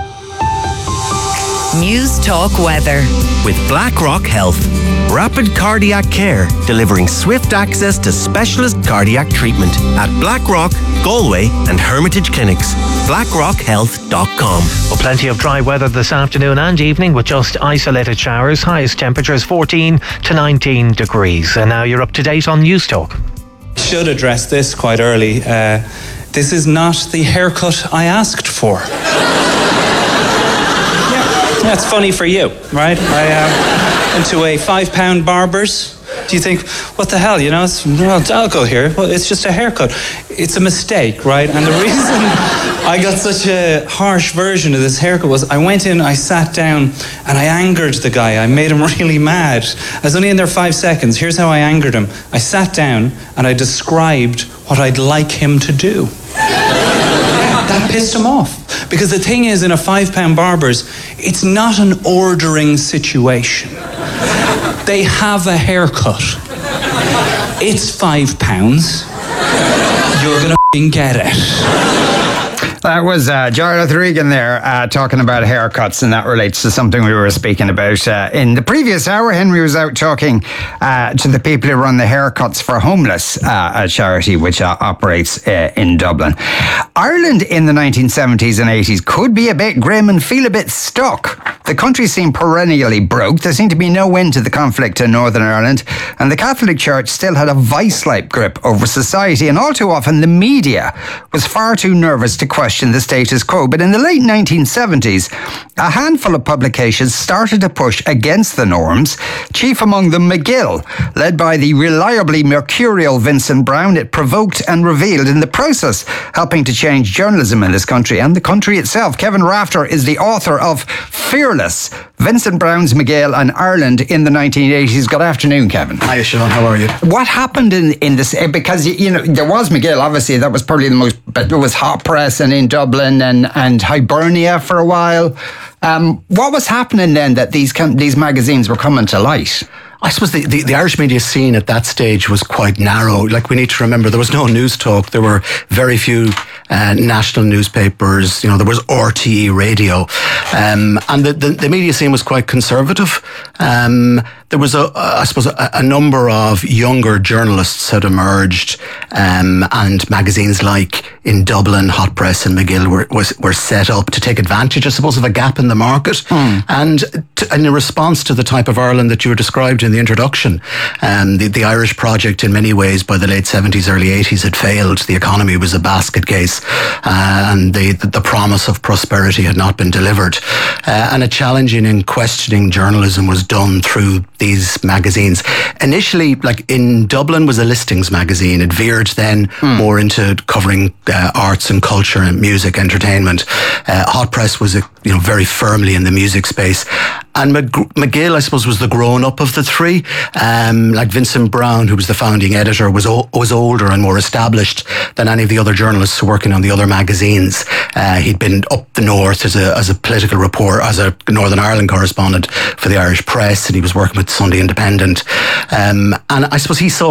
Newstalk weather. With BlackRock Health. Rapid cardiac care, delivering swift access to specialist cardiac treatment at BlackRock, Galway and Hermitage Clinics. BlackRockHealth.com. Well, plenty of dry weather this afternoon and evening with just isolated showers. Highest temperatures 14 to 19 degrees. And now you're up to date on Newstalk. Should address this quite early. This is not the haircut I asked for. That's funny for you, right? I went to a £5 barber's. Do you think, what the hell, I'll go here. Well, it's just a haircut. It's a mistake, right? And the reason I got such a harsh version of this haircut was I went in, I sat down, and I angered the guy. I made him really mad. I was only in there 5 seconds. Here's how I angered him. I sat down and I described what I'd like him to do. That pissed him off. Because the thing is, in a £5 barber's, it's not an ordering situation. They have a haircut. It's £5. You're gonna get it. That was Jarlath Regan there talking about haircuts, and that relates to something we were speaking about in the previous hour. Henry was out talking to the people who run the Haircuts for Homeless, a charity which operates in Dublin. Ireland in the 1970s and 80s could be a bit grim and feel a bit stuck. The country seemed perennially broke. There seemed to be no end to the conflict in Northern Ireland, and the Catholic Church still had a vice-like grip over society, and all too often the media was far too nervous to question the status quo. But in the late 1970s, a handful of publications started to push against the norms, chief among them McGill. Led by the reliably mercurial Vincent Browne, it provoked and revealed, in the process helping to change journalism in this country and the country itself. Kevin Rafter is the author of Fearless, Vincent Browne's McGill and Ireland in the 1980s. Good afternoon, Kevin. Hi, Sean. How are you? What happened in this? Because, you know, there was McGill, obviously, that was probably the most, but there was Hot Press and in Dublin and Hibernia for a while. What was happening then that these magazines were coming to light? I suppose the Irish media scene at that stage was quite narrow. Like, we need to remember, there was no news talk. There were very few national newspapers. You know, there was RTE radio. And the media scene was quite conservative. There was, I suppose, a number of younger journalists had emerged, and magazines like in Dublin, Hot Press and McGill were set up to take advantage, I suppose, of a gap in the market. And in response to the type of Ireland that you were described in the introduction, the Irish project in many ways by the late 70s, early 80s had failed. The economy was a basket case, and the promise of prosperity had not been delivered. And a challenging and questioning journalism was done through these magazines. Initially, like in Dublin, was a listings magazine. It veered then more into covering arts and culture and music, entertainment. Hot Press was very firmly in the music space. And McGill, I suppose, was the grown-up of the three. Like Vincent Browne, who was the founding editor, was older and more established than any of the other journalists working on the other magazines. He'd been up the north as a political reporter, as a Northern Ireland correspondent for the Irish Press, and he was working with Sunday Independent. And I suppose he saw